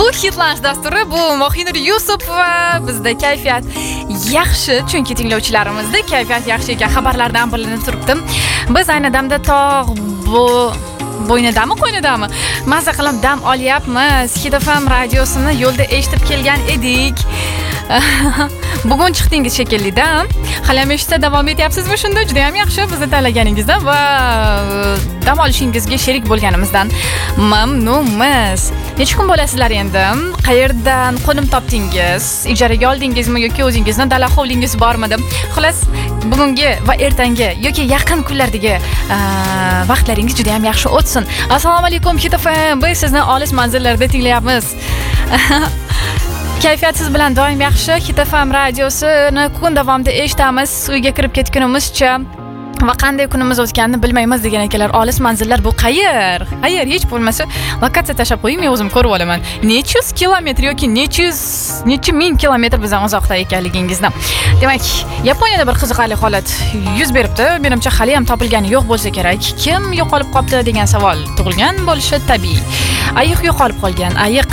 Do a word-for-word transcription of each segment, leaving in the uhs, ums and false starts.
Bu Hitlansh dasturi, bu Mohinur Yusupova. Bizda kayfiyat yaxshi, chunki tinglovchilarimizda kayfiyat yaxshi ekan xabarlardan bilinib turibdi. Biz ayni damda tog' bu bo'ynidami, qo'ynidami? Mazza qilib dam olyapmiz. Hit F M radiosini yo'lda eshitib kelgan edik. Bugun chiqdingiz shekilli-da. Hali ham eshitsa davom etyapsizmi shunda? Juda ham yaxshi bizni tanlaganingizdan va dam olishingizga sherik bo'lganimizdan mamnunmiz. Necha kun bo'lasizlar endi? Qayerdan qo'nim topdingiz? Ijaraga oldingizmi yoki o'zingizning dala hovlingiz bormidi? Xullas, bugungi va ertangi yoki yaqin kunlardagi vaqtlaringiz juda ham yaxshi o'tsin. Assalomu alaykum Hit F M. Biz sizni olis manzillarda tinglayapmiz. Kayfiyat siz bilan doim yaxshi. Hit F M radiosini kun davomida eshitamiz. Uyga kirib ketgunimizcha va qanday kunimiz o'tganini bilmaymiz degan ekanlar. Olis manzillar bu qayer? Qayer hech bo'lmasa lokatsiya tashab qo'ying, men o'zim ko'rib olaman. Necha yuz kilometr yoki necha yuz, necha ming kilometr bizdan uzoqda ekanligingizni. Demak, Yaponiyada bir qiziqarli holat yuz beribdi. Menimcha hali ham topilgani yo'q bo'lsa kerak. Kim yo'qolib qoldi degan savol tug'ilgan bo'lishi tabiiy. Ayiq yo'qolib qolgan. Ayiq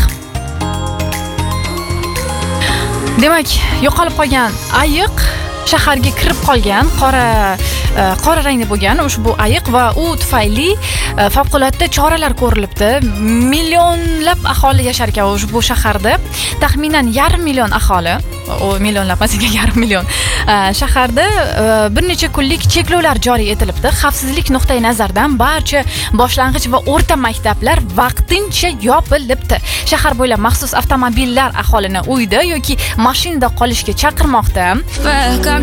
Demak, yo'qolib qolgan ayiq shaharga kirib qolgan, qora qora rangda bo'lgan ushbu ayiq va u tufayli favqulodda choralar ko'rilibdi. Millionlab aholi yashar ekan ushbu shaharda. Taxminan yarim million aholi, o millionlab emas, yarim million shaharda bir necha kunlik cheklovlar joriy etilibdi. Xavfsizlik nuqtai nazaridan barcha boshlang'ich va o'rta maktablar vaqtincha yopilibdi. Shahar bo'ylab maxsus avtomobillar aholini uyda yoki mashinada qolishga chaqirmoqda.